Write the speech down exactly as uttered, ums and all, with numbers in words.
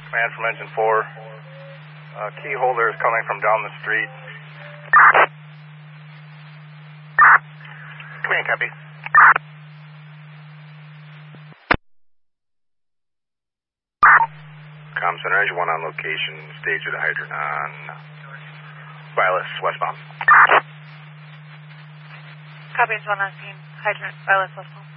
Command from engine four. Uh, key holder is coming from down the street. Command, copy. Com Center, engine one on location. Stage of the hydrant on wireless westbound. Copy, one on scene. Hydrant, wireless westbound.